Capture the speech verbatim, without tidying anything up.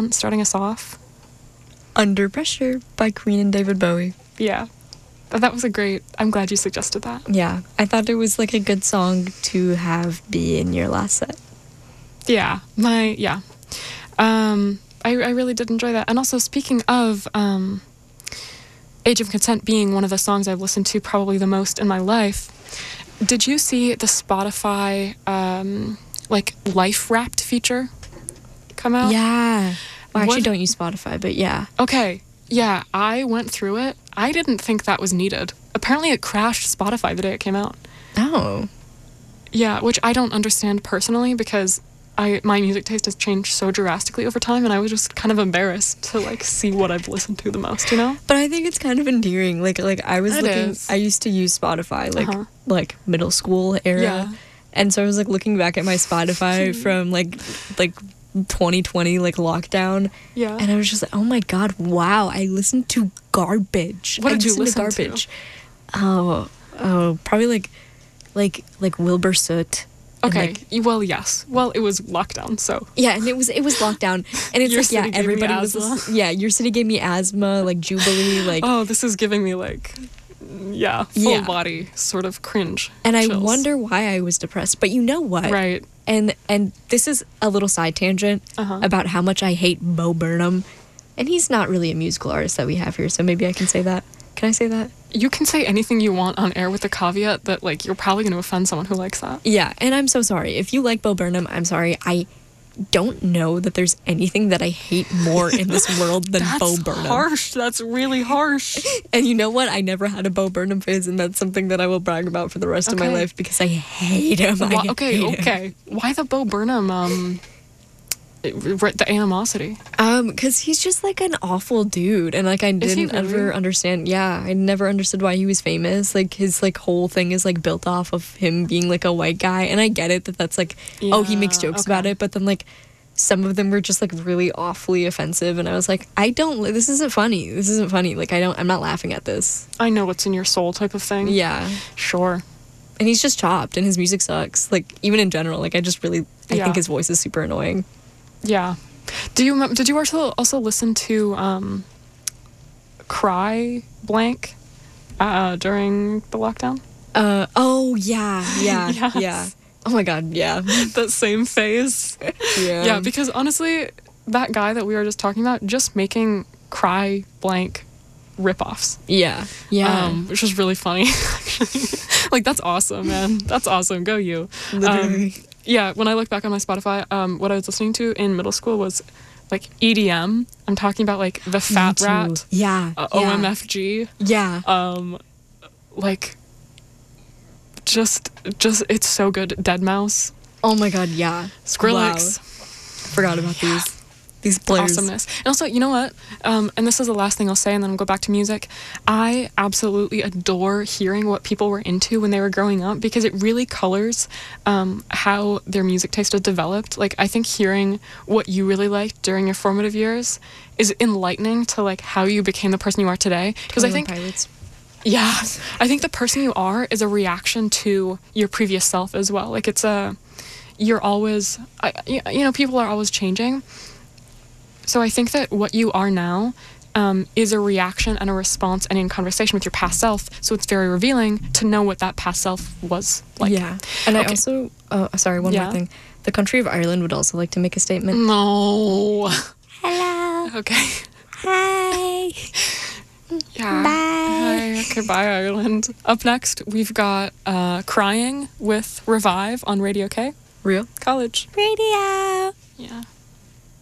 want starting us off? Under Pressure by Queen and David Bowie. Yeah. That was a great... I'm glad you suggested that. Yeah. I thought it was like a good song to have be in your last set. Yeah. My... Yeah. Um, I, I really did enjoy that. And also, speaking of um, Age of Consent being one of the songs I've listened to probably the most in my life, did you see the Spotify, um, like, life-wrapped feature come out? Yeah. Well, I actually What- don't use Spotify, but yeah. Okay. Yeah, I went through it. I didn't think that was needed. Apparently it crashed Spotify the day it came out. Oh. Yeah, which I don't understand personally because I my music taste has changed so drastically over time, and I was just kind of embarrassed to like see what I've listened to the most, you know? But I think it's kind of endearing. Like, like I was It looking... is. I used to use Spotify, like, Uh-huh. like middle school era. Yeah. And so I was, like, looking back at my Spotify from, like, like... twenty twenty like lockdown, Yeah. and I was just like, oh my god, wow, I listened to garbage. What I did you listened listen to? garbage. Oh, oh, probably like, like, like Wilbur Soot. and, Okay. like- y- well, yes. Well, it was lockdown, so yeah, and it was it was lockdown, and it's Your like yeah, City gave me everybody was asthma. lis- yeah, your city gave me asthma, like Jubilee, like, oh, this is giving me like yeah, full Yeah. body sort of cringe. and I chills. wonder why I was depressed. But you know what? Right. And and this is a little side tangent Uh-huh. about how much I hate Bo Burnham, and he's not really a musical artist that we have here, so maybe I can say that. Can I say that? You can say anything you want on air with the caveat that like you're probably going to offend someone who likes that. Yeah, and I'm so sorry. If you like Bo Burnham, I'm sorry. I don't know that there's anything that I hate more in this world than That's Bo Burnham. harsh. That's really harsh. And you know what? I never had a Bo Burnham phase, and that's something that I will brag about for the rest of my Okay. life because I hate him. I Why, okay, hate him. okay. Why the Bo Burnham? Um, it- the animosity. Um, because he's just like an awful dude, and like I Is he didn't ever really? understand. Yeah, I never understood why he was famous. Like his like whole thing is like built off of him being like a white guy, and I get it that that's like oh he makes Yeah, jokes okay. about it, but then like some of them were just like really awfully offensive, and I was like I don't. This isn't funny. This isn't funny. Like I don't. I'm not laughing at this. I know what's in your soul type of thing. Yeah, Sure. and he's just chopped, and his music sucks. Like even in general, like I just really I Yeah. think his voice is super annoying. Yeah. Do you remem- did you also also listen to um, Cry Blank uh, during the lockdown? Uh oh yeah yeah Yes. yeah. Oh my god yeah That same phase. yeah Yeah, because honestly, that guy that we were just talking about, just making Cry Blank ripoffs. yeah yeah. Um, which was really funny. actually. Like, that's awesome, man. That's awesome. Go you. Literally. Um, yeah, when I look back on my Spotify, um, what I was listening to in middle school was like E D M. I'm talking about like the Fat Me too. Rat, Yeah. uh, yeah. O M F G, Yeah. um, like just just it's so good. Dead Mouse, Oh my god, yeah. Skrillex. Wow. Forgot about these. These players. Awesomeness. And also, you know what? Um, and this is the last thing I'll say, and then I'll go back to music. I absolutely adore hearing what people were into when they were growing up because it really colors um, how their music taste has developed. Like, I think hearing what you really liked during your formative years is enlightening to like how you became the person you are today. Because I think Pilots. yeah, I think the person you are is a reaction to your previous self as well. Like it's a, you're always, I, you know, people are always changing. So I think that what you are now um, is a reaction and a response and in conversation with your past self. So it's very revealing to know what that past self was like. Yeah. And I Okay. also, oh, sorry, one Yeah. more thing. The country of Ireland would also like to make a statement. No. Hello. Okay. Hi. Yeah. Hi. Okay, bye, Ireland. Up next, we've got uh, Crying with Revive on Radio K. Real? College. Radio. Yeah.